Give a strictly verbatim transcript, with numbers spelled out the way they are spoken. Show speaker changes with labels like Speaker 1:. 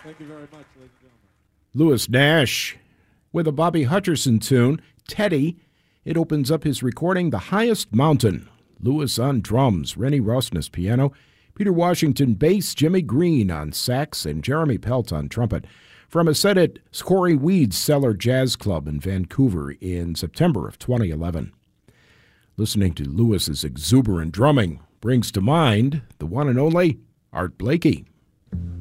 Speaker 1: Thank you very much, ladies and gentlemen.
Speaker 2: Louis Nash with a Bobby Hutcherson tune, Teddy. It opens up his recording, The Highest Mountain. Louis on drums, Rennie Rosnes piano, Peter Washington bass, Jimmy Green on sax, and Jeremy Pelt on trumpet. From a set at Corey Weed's Cellar Jazz Club in Vancouver in September of twenty eleven. Listening to Louis's exuberant drumming brings to mind the one and only Art Blakey.